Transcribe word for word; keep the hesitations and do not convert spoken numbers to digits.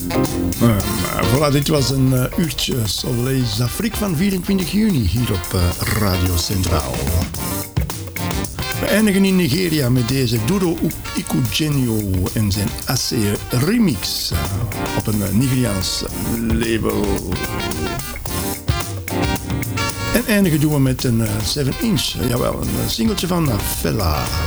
Uh, voilà, dit was een uh, uurtje Soleil Afrique van vierentwintig juni hier op uh, Radio Centraal. We eindigen in Nigeria met deze Duro Ikugenyo en zijn Asse remix uh, op een uh, Nigeriaans label. En eindigen doen we met een uh, seven inch, uh, jawel, een uh, singeltje van uh, Fela.